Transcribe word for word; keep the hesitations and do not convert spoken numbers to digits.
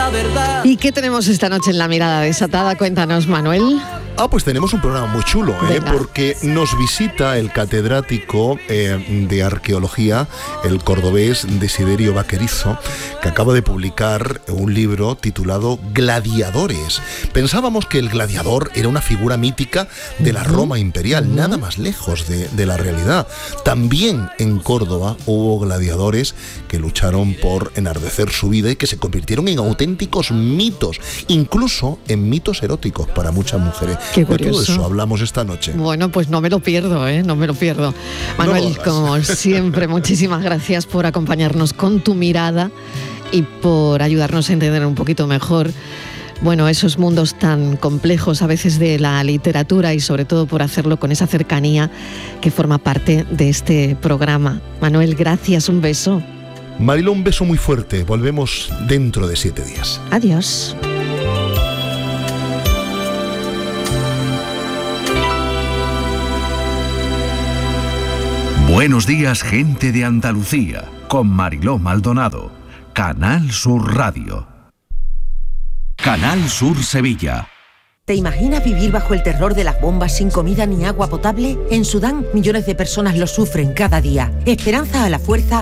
la verdad. ¿Y qué tenemos esta noche en La Mirada Desatada? Cuéntanos, Manuel. Ah, pues tenemos un programa muy chulo, ¿eh? Porque nos visita el catedrático eh, de arqueología, el cordobés Desiderio Vaquerizo, que acaba de publicar un libro titulado Gladiadores. Pensábamos que el gladiador era una figura mítica de la Roma imperial, uh-huh. nada más lejos de, de la realidad. También en Córdoba hubo gladiadores que lucharon por enardecer su vida y que se convirtieron en auténticos mitos, incluso en mitos eróticos para muchas mujeres. Qué curioso. De todo eso hablamos esta noche. Bueno, pues no me lo pierdo, ¿eh? No me lo pierdo. Manuel, no como siempre, muchísimas gracias por acompañarnos con tu mirada y por ayudarnos a entender un poquito mejor, bueno, esos mundos tan complejos a veces de la literatura y sobre todo por hacerlo con esa cercanía que forma parte de este programa. Manuel, gracias, un beso. Mariló, un beso muy fuerte. Volvemos dentro de siete días. Adiós. Buenos días, gente de Andalucía, con Mariló Maldonado. Canal Sur Radio. Canal Sur Sevilla. ¿Te imaginas vivir bajo el terror de las bombas sin comida ni agua potable? En Sudán, millones de personas lo sufren cada día. Esperanza a la Fuerza